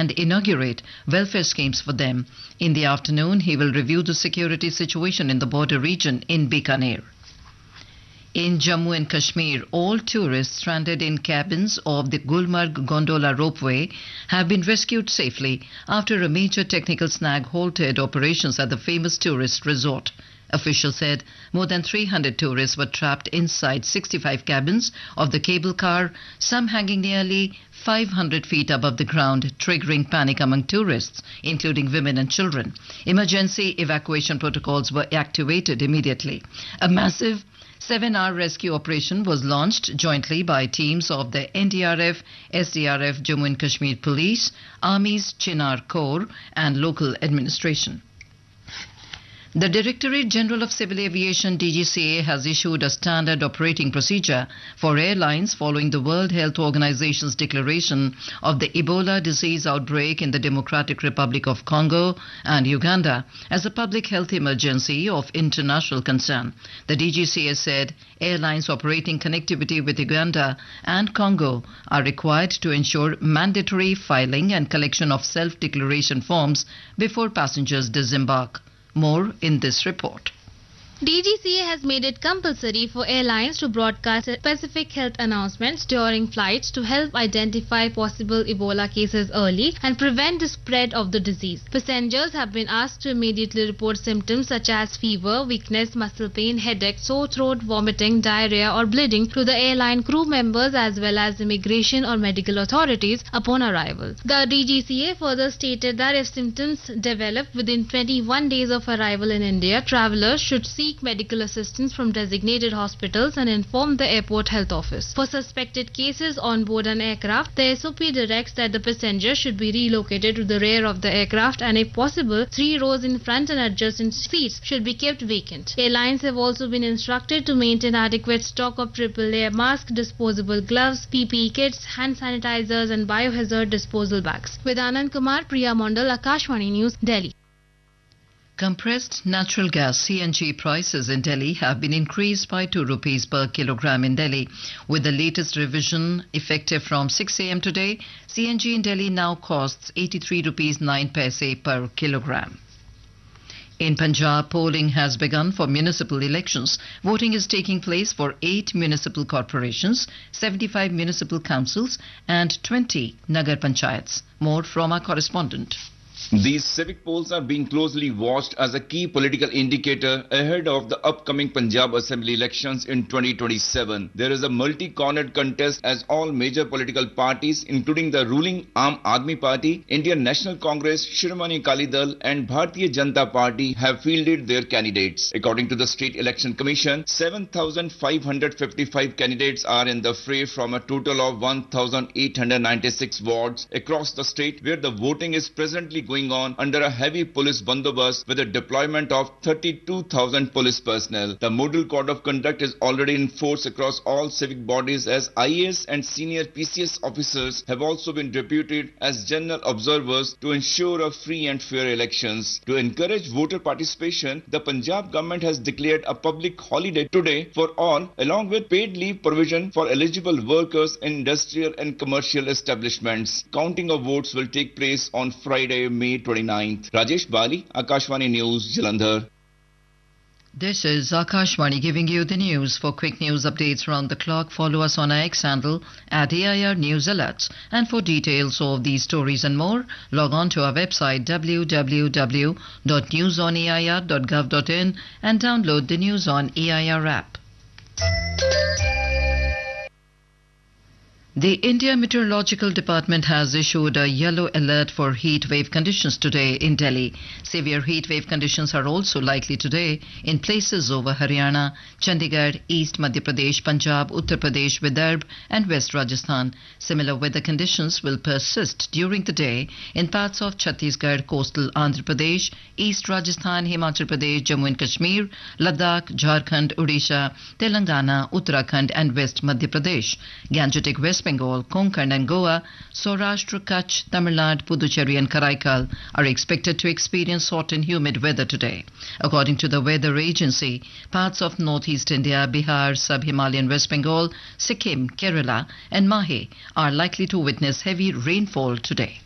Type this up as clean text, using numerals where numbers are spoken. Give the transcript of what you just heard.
and inaugurate welfare schemes for them. In the afternoon, he will review the security situation in the border region in Bikaner. In Jammu and Kashmir, all tourists stranded in cabins of the Gulmarg Gondola ropeway have been rescued safely after a major technical snag halted operations at the famous tourist resort. Officials said more than 300 tourists were trapped inside 65 cabins of the cable car, some hanging nearly 500 feet above the ground, triggering panic among tourists, including women and children. Emergency evacuation protocols were activated immediately. A massive 7-hour rescue operation was launched jointly by teams of the NDRF, SDRF, Jammu and Kashmir Police, Army's Chinar Corps and local administration. The Directorate General of Civil Aviation DGCA has issued a standard operating procedure for airlines following the World Health Organization's declaration of the Ebola disease outbreak in the Democratic Republic of Congo and Uganda as a public health emergency of international concern. The DGCA said airlines operating connectivity with Uganda and Congo are required to ensure mandatory filing and collection of self-declaration forms before passengers disembark. More in this report. DGCA has made it compulsory for airlines to broadcast specific health announcements during flights to help identify possible Ebola cases early and prevent the spread of the disease. Passengers have been asked to immediately report symptoms such as fever, weakness, muscle pain, headache, sore throat, vomiting, diarrhea or bleeding to the airline crew members as well as immigration or medical authorities upon arrival. The DGCA further stated that if symptoms develop within 21 days of arrival in India, travellers should seek medical assistance from designated hospitals and inform the airport health office. For suspected cases on board an aircraft, the SOP directs that the passenger should be relocated to the rear of the aircraft and if possible, 3 rows in front and adjacent seats should be kept vacant. Airlines have also been instructed to maintain adequate stock of triple-layer masks, disposable gloves, PPE kits, hand sanitizers and biohazard disposal bags. With Anand Kumar, Priya Mondal, Akashvani News, Delhi. Compressed natural gas CNG prices in Delhi have been increased by 2 rupees per kilogram in Delhi. With the latest revision effective from 6 a.m. today, CNG in Delhi now costs 83 rupees 9 paise per kilogram. In Punjab, polling has begun for municipal elections. Voting is taking place for 8 municipal corporations, 75 municipal councils and 20 Nagar Panchayats. More from our correspondent. These civic polls are being closely watched as a key political indicator ahead of the upcoming Punjab Assembly elections in 2027. There is a multi-cornered contest as all major political parties, including the ruling Aam Aadmi Party, Indian National Congress, Shiromani Akali Dal and Bharatiya Janata Party have fielded their candidates. According to the State Election Commission, 7,555 candidates are in the fray from a total of 1,896 wards across the state where the voting is presently going on under a heavy police bandobast with a deployment of 32,000 police personnel. The model code of conduct is already in force across all civic bodies as IAS and senior PCS officers have also been deputed as general observers to ensure a free and fair elections. To encourage voter participation, the Punjab government has declared a public holiday today for all, along with paid leave provision for eligible workers in industrial and commercial establishments. Counting of votes will take place on Friday, May 29th. Rajesh Bali, Akashvani News, Jalandhar. This is Akashvani giving you the news. For quick news updates around the clock, follow us on our X handle at AIR News Alerts. And for details of these stories and more, log on to our website www.newsonair.gov.in and download the News on AIR app. The India Meteorological Department has issued a yellow alert for heat wave conditions today in Delhi. Severe heat wave conditions are also likely today in places over Haryana, Chandigarh, East Madhya Pradesh, Punjab, Uttar Pradesh, Vidarbha and West Rajasthan. Similar weather conditions will persist during the day in parts of Chhattisgarh, coastal Andhra Pradesh, East Rajasthan, Himachal Pradesh, Jammu and Kashmir, Ladakh, Jharkhand, Odisha, Telangana, Uttarakhand and West Madhya Pradesh. Gangetic West Bengal, Konkan and Goa, Saurashtra, Kutch, Tamil Nadu, Puducherry and Karaikal are expected to experience hot and humid weather today. According to the weather agency, parts of northeast India, Bihar, Sub-Himalayan West Bengal, Sikkim, Kerala and Mahe are likely to witness heavy rainfall today.